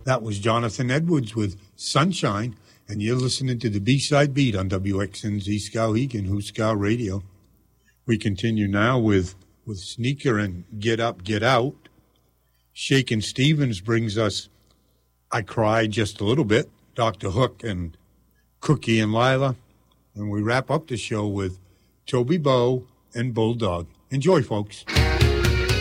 That was Jonathan Edwards with Sunshine, and you're listening to the B-Side Beat on WXNZ Skowhegan, Huskar Radio. We continue now with Sneaker and Get Up, Get Out. Shakin' Stevens brings us I Cried Just a Little Bit, Dr. Hook and Cookie and Lila. And we wrap up the show with Toby Bow and Bulldog. Enjoy, folks.